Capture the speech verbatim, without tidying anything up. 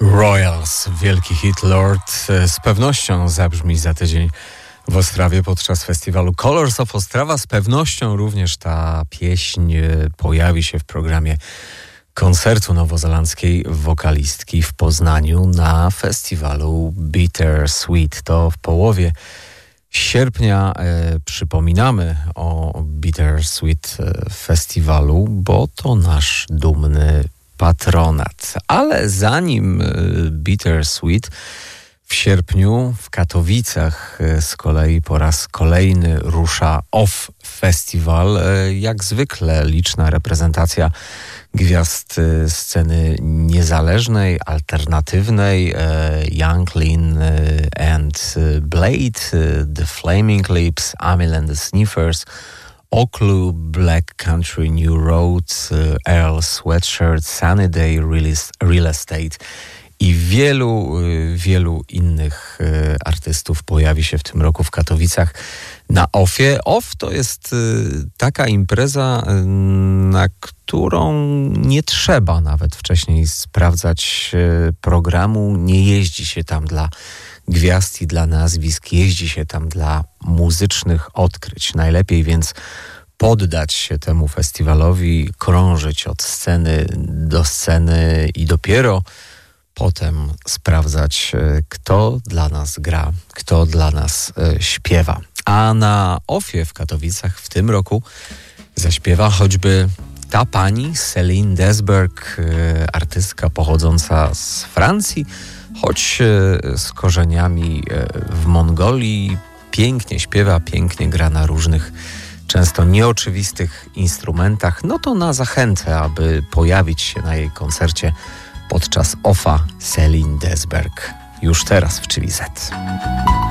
Royals, wielki hit Lord, z pewnością zabrzmi za tydzień w Ostrawie podczas festiwalu Colors of Ostrava. Z pewnością również ta pieśń pojawi się w programie koncertu nowozelandzkiej wokalistki w Poznaniu na festiwalu Bittersweet. To w połowie sierpnia e, przypominamy o Bittersweet Festiwalu, bo to nasz dumny patronat. Ale zanim Bittersweet, w sierpniu w Katowicach z kolei po raz kolejny rusza Off Festival. Jak zwykle liczna reprezentacja gwiazd sceny niezależnej, alternatywnej, Young Lean and Blade, The Flaming Lips, Amyl and the Sniffers, Oklu, Black Country New Road, Earl Sweatshirt, Sunny Day, Real Estate i wielu, wielu innych artystów pojawi się w tym roku w Katowicach na Offie. Off to jest taka impreza, na którą nie trzeba nawet wcześniej sprawdzać programu. Nie jeździ się tam dla gwiazd i dla nazwisk, jeździ się tam dla muzycznych odkryć. Najlepiej więc poddać się temu festiwalowi, krążyć od sceny do sceny i dopiero potem sprawdzać, kto dla nas gra, kto dla nas śpiewa. A na Offie w Katowicach w tym roku zaśpiewa choćby ta pani, Céline Desberg, artystka pochodząca z Francji, choć z korzeniami w Mongolii. Pięknie śpiewa, pięknie gra na różnych, często nieoczywistych instrumentach. No to na zachętę, aby pojawić się na jej koncercie podczas Offa, Céline Desberg już teraz w Chili Z.